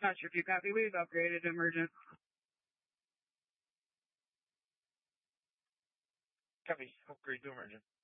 Not sure if you copy. We've upgraded to emergent. Copy. Upgrade to emergent.